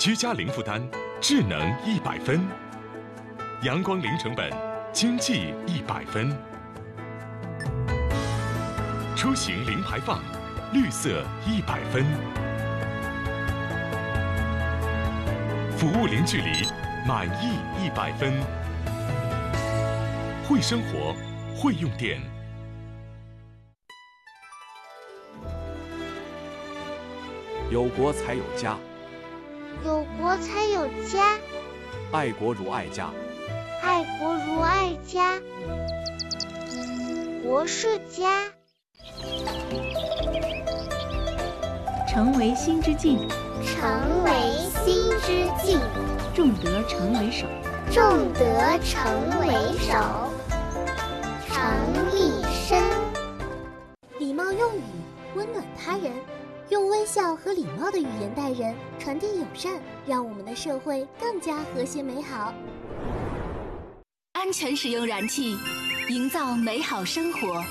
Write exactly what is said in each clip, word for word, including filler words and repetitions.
居家零负担，智能一百分；阳光零成本，经济一百分；出行零排放，绿色一百分；服务零距离，满意一百分。会生活，会用电。 有国才有家， 有国才有家， 爱国如爱家， 爱国如爱家，国是家。 成为心之境， 成为心之境， 重德成为首， 重德成为首，常立身。 礼貌用语，温暖他人。用微笑和礼貌的语言待人，传递友善，让我们的社会更加和谐美好。 安全使用燃气，营造美好生活。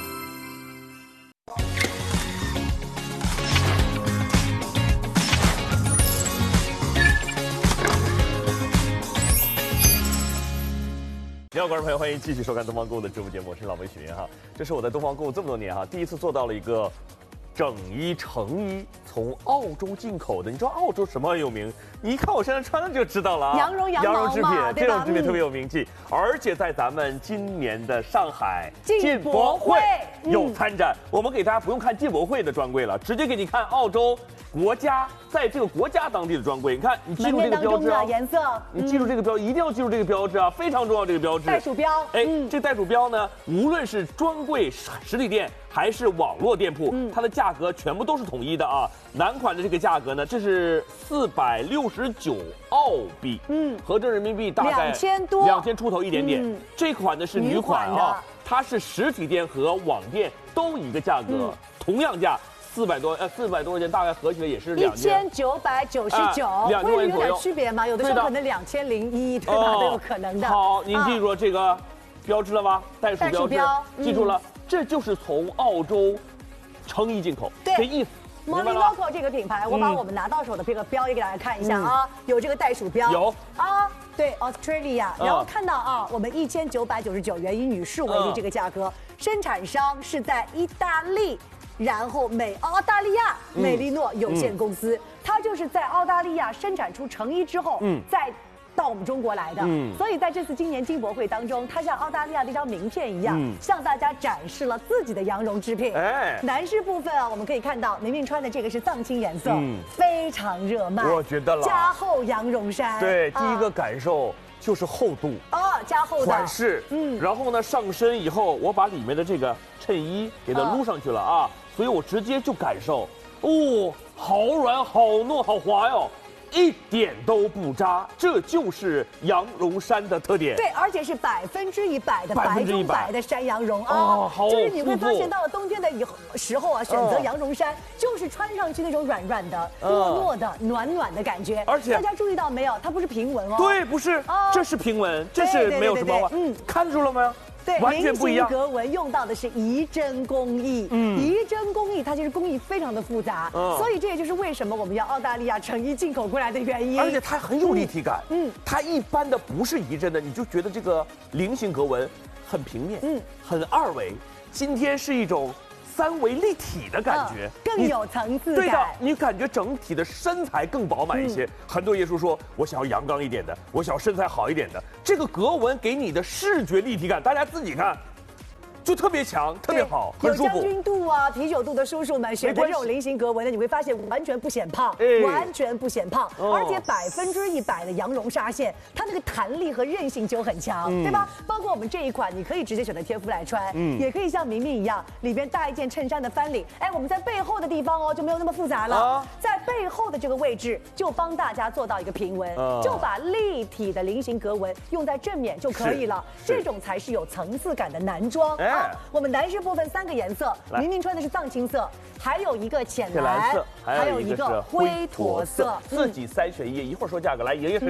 你好，观众朋友，欢迎继续收看东方购物的直播节目，我是老梅许云哈。这是我在东方购物这么多年哈，第一次做到了一个整衣成衣，从澳洲进口的。你知道澳洲什么很有名？你一看我身上穿的就知道了啊， 羊绒羊羊绒制品，这种制品嗯、 特别有名气，而且在咱们今年的上海进博会有参展。嗯、我们给大家不用看进博会的专柜了，直接给你看澳洲国家在这个国家当地的专柜。你看，你记住这个标志啊， 颜色， 你记住这个标，嗯、一定要记住这个标志啊，非常重要。这个标志， 袋鼠标。 哎，嗯、这袋鼠标呢，无论是专柜实体店还是网络店铺，嗯、它的价格全部都是统一的啊。男款的这个价格呢，这是四百六十九澳币，嗯，合成人民币大概两千多， 两千出头一点点。嗯、这款呢是女款啊，它是实体店和网店都一个价格，嗯、同样价。四百多呃，四百多块钱，大概合起来也是两千九百九十九， 两千元左右， 有点区别吗？有的时候可能两千零一，对吧？都有可能的。 好，您记住这个标志了吗？袋鼠标志，记住了，这就是从澳洲成衣进口，这意思。 Mommy Local 这个品牌，我把我们拿到手的这个标也给大家看一下啊，有这个袋鼠标， 有啊，对 Australia， 然后看到啊，我们一千九百九十九元以女士为例这个价格，生产商是在意大利。然后美澳大利亚美利诺有限公司，嗯、它就是在澳大利亚生产出成衣之后，嗯、再到我们中国来的。嗯、所以在这次今年金博会当中，它像澳大利亚的一张名片一样，嗯、向大家展示了自己的羊绒制品。哎，男士部分啊，我们可以看到明明穿的这个是藏青颜色，嗯、非常热卖。 我觉得了， 加厚羊绒衫。 对，第一个感受。就是厚度哦，加厚的款式，嗯，然后呢上身以后，我把里面的这个衬衣给它撸上去了啊，所以我直接就感受，哦，好软、好糯、好滑哟，一点都不扎，这就是羊绒衫的特点。 对，而且是百分之一百的白中白的山羊绒啊， 哦，好， 就是你会发现到了冬天的以后时候啊，选择羊绒衫就是穿上去那种软软的、糯糯的、暖暖的感觉。 而且大家注意到没有，它不是平纹哦。 对，不是，这是平纹，这是没有什么，嗯，看出了没有？ 对， 完全不一样。 格纹用到的是仪针工艺，嗯，仪针工艺它其实工艺非常的复杂，嗯，所以这也就是为什么我们要澳大利亚成衣进口过来的原因。 而且它很有立体感，嗯，它一般的不是仪针的，你就觉得这个菱形格纹很平面，嗯，很二维。今天是一种三维立体的感觉， 嗯、更有层次感。 对的，你感觉整体的身材更饱满一些。嗯、很多耶稣说，我想要阳刚一点的，我想要身材好一点的。这个格纹给你的视觉立体感，大家自己看。就特别强，特别好，很舒服。 有将军肚啊、啤酒肚的叔叔们选择这种菱形格纹的，你会发现完全不显胖，哎、完全不显胖，哦、而且百分之一百的羊绒纱线，它那个弹力和韧性就很强，嗯、对吧？包括我们这一款，你可以直接选择贴肤来穿，嗯、也可以像明明一样，里边搭一件衬衫的翻领。哎，我们在背后的地方哦就没有那么复杂了，啊、在背后的这个位置就帮大家做到一个平纹，啊、就把立体的菱形格纹用在正面就可以了。这种才是有层次感的男装。哎啊、我们男士部分三个颜色，明明穿的是藏青色，还有一个浅蓝， 色，还有一个是灰驼色， 嗯、 自己筛选一页。一会儿说价格，来，莹莹身上还有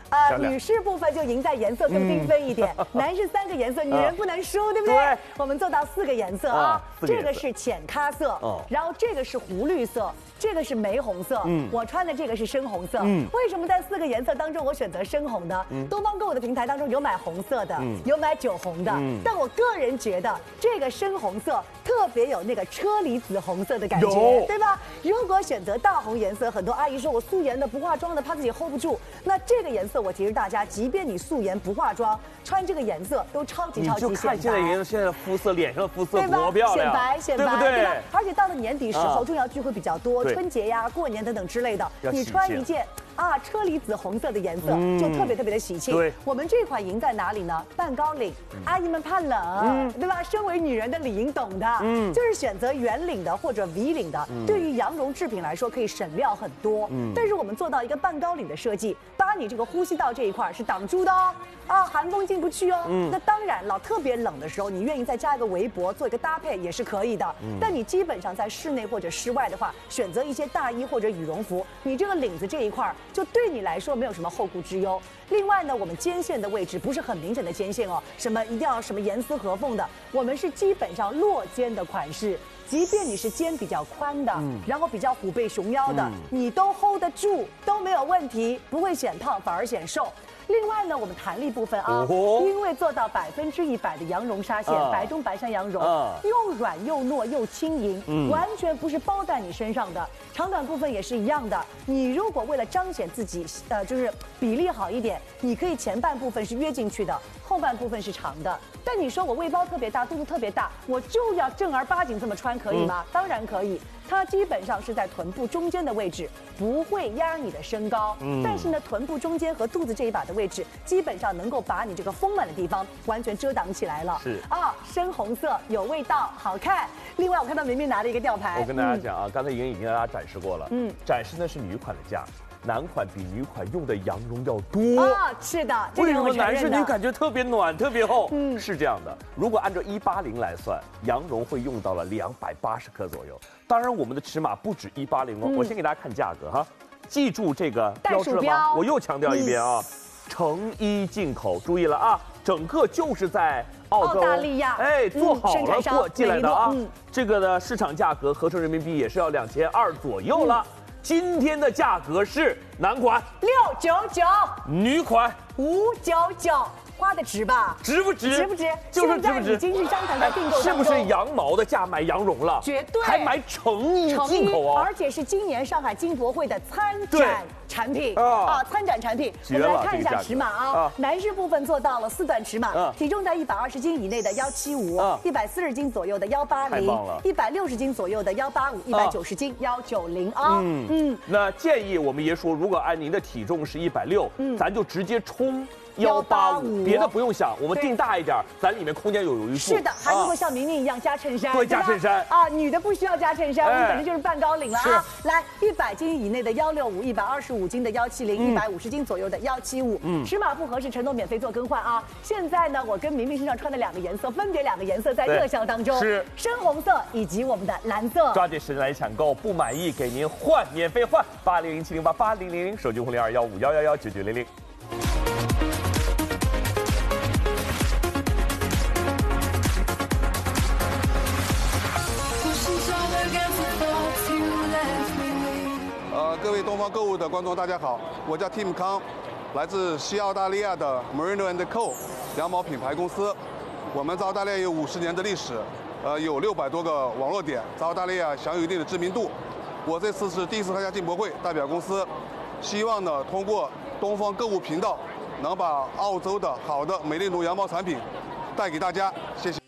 呃，女士部分就赢在颜色更缤纷一点，嗯、男士三个颜色，女人不能输，对不对？对，我们做到四个颜色啊，这个是浅咖色，哦、然后这个是湖绿色，这个是玫红色，嗯，我穿的这个是深红色。嗯，为什么在四个颜色当中我选择深红呢？嗯，东方购物的平台当中有买红色的，嗯、有买酒红的，嗯、但我个人觉得这个深红色特别有那个车厘子红色的感觉，对吧？如果选择大红颜色，很多阿姨说我素颜的不化妆的，怕自己 hold 不住，那这个颜色我提示大家，即便你素颜不化妆，穿这个颜色都超级超级显白。你就看现在颜色，现在肤色，脸上的肤色多漂亮， 显白显白， 对不对？ 对吧？而且到了年底时候，重要聚会比较多，春节呀、过年等等之类的，你穿一件啊车厘子红色的颜色，就特别特别的喜庆。对，我们这款赢在哪里呢？半高领，阿姨们怕冷，对吧？身为女人的理应懂的，嗯，就是选择圆领的或者 V 领的，对于羊绒制品来说可以省料很多。嗯，但是我们做到一个半高领的设计，把你这个呼吸道这一块是挡住的哦，啊，寒风进不去哦。嗯，那当然，老特别冷的时候，你愿意再加一个围脖做一个搭配也是可以的。嗯，但你基本上在室内或者室外的话，选择一些大衣或者羽绒服，你这个领子这一块就对你来说没有什么后顾之忧。另外呢，我们肩线的位置不是很明显的肩线哦，什么一定要什么严丝合缝的，我们是基本上落肩的款式。即便你是肩比较宽的，嗯、然后比较虎背熊腰的，嗯、你都 hold 得住，都没有问题，不会显胖，反而显瘦。另外呢，我们弹力部分啊，哦、因为做到百分之一百的羊绒纱线，啊、白中白山羊绒，啊、又软又糯又轻盈，嗯、完全不是包在你身上的。长短部分也是一样的。你如果为了彰显自己，呃，就是比例好一点，你可以前半部分是约进去的，后半部分是长的。但你说我胃包特别大，肚子特别大，我就要正儿八经这么穿，可以吗？嗯、当然可以。它基本上是在臀部中间的位置，不会压你的身高。嗯，但是呢，臀部中间和肚子这一把的位置，基本上能够把你这个丰满的地方完全遮挡起来了。是啊，深红色有味道，好看。另外，我看到明明拿了一个吊牌。 我跟大家讲啊，嗯、刚才已经已经给大家展示过了。嗯，展示的是女款的价。男款比女款用的羊绒要多啊，是的。 为什么男士你感觉特别暖、特别厚？嗯，是这样的。如果按照一八零来算，羊绒会用到了两百八十克左右。当然，我们的尺码不止一八零哦。嗯、我先给大家看价格哈，记住这个标志了吗？我又强调一遍啊，嗯、成衣进口，注意了啊，整个就是在澳洲、 澳大利亚， 哎，做好了过进来的啊。嗯、这个的市场价格合成人民币也是要两千二左右了。嗯，今天的价格是男款六九九， 女款五九九，花的值吧？ 值不值？ 值不值？ 就是值不值？ 已经是商谈在订购当中， 是不是羊毛的价买羊绒了？ 绝对， 还买成衣进口哦， 而且是今年上海金博会的参展产品啊，参展产品。我们来看一下尺码啊，男士部分做到了四段尺码，体重在一百二十斤以内的幺七五，一百四十斤左右的幺八零，一百六十斤左右的幺八五，一百九十斤幺九零啊。 嗯嗯，那建议我们爷说，如果按您的体重是一百六，咱就直接冲幺八五，别的不用想，我们定大一点，咱里面空间有余数。 是的，还如果像明明一样加衬衫， 对，加衬衫啊，女的不需要加衬衫，我们反正就是半高领了啊。来，一百斤以内的幺六五，一百二十五斤的幺七零，一百五十斤左右的幺七五，嗯，尺码不合适，承诺免费做更换啊。现在呢，我跟明明身上穿的两个颜色，分别两个颜色在热销当中，是深红色以及我们的蓝色。 抓紧时间来抢购，不满意给您换，免费换，八零零七零八八零零零，手机红零二幺五幺幺幺九九零零。 呃，各位东方购物的观众，大家好，我叫 Tim 康，来自西澳大利亚的 Merino and Co 羊毛品牌公司。我们在澳大利亚有五十年的历史，呃，有六百多个网络点，在澳大利亚享有一定的知名度。我这次是第一次参加进博会，代表公司，希望呢通过东方购物频道，能把澳洲的好的美丽奴羊毛产品带给大家。谢谢。